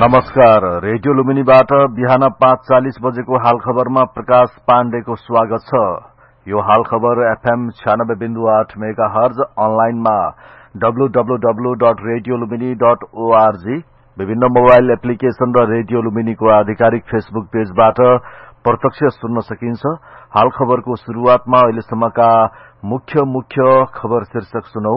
नमस्कार। रेडियो लुम्बिनीबाट बिहान 5:40 बजेको हाल खबरमा प्रकाश पाण्डेको स्वागत छ। यो हाल खबर एफएम 96.8 मेगाहर्ज, अनलाइनमा www.radiolumini.org, विभिन्न मोबाइल एप्लिकेशन र रेडियो लुम्बिनीको आधिकारिक फेसबुक पेजबाट प्रत्यक्ष सुन्न सकिन्छ। हाल खबरको शुरूआतमा अहिलेसम्मका मुख्य खबर शीर्षक सुनौ।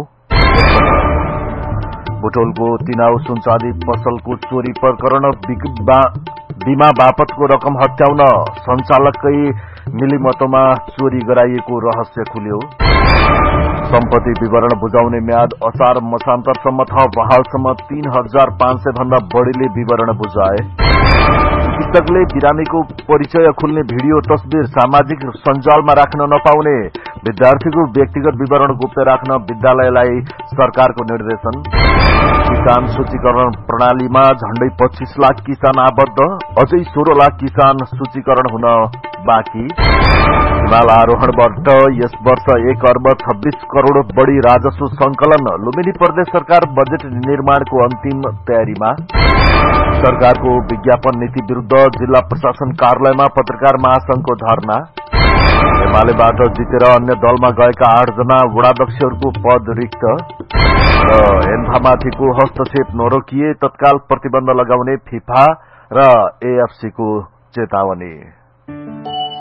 बुटोलको तिनाउ सुनचाँदी पसलको चोरी प्रकरण, बीमा बापतको रकम हत्याउन सञ्चालककै मिलिमतोमा चोरी गराइएको रहस्य खुल्यो। सम्पत्ति विवरण बुझाउने म्याद असार मसान्तरसम्म थप, हालसम्म 3500 भन्दा बढ़ीले विवरण बुझाए। चिकित्सकले बिरामीको परिचय खुल्ने भिडियो तस्बिर सामाजिक सञ्जालमा राख्न नपाउने, विद्यार्थीको व्यक्तिगत विवरण गुप्त राख्न विद्यालयलाई सरकारको निर्देशन। किसान सूचीकरण प्रणालीमा झण्डै 25 लाख किसान आबद्ध, अझै 16 लाख किसान सूचीकरण हुन बाँकी। हिमाल आरोहणबाट यस वर्ष 1 अर्ब 26 करोड़ बढ़ी राजस्व संकलन, लुम्बिनी प्रदेश सरकार बजेट निर्माणको अन्तिम तयारीमा। सरकारको विज्ञापन नीति विरूद्ध जिल्ला प्रशासन कार्यालयमा पत्रकार महासंघको धरना। एमालेबाट जितेर अन्य दलमा गएका 8 जना वडाध्यक्षहरूको पद रिक्त र एन्फामाथिको हस्तक्षेप नरोकिए तत्काल प्रतिबन्ध लगाउने फिफा र एएफसीको चेतावनी।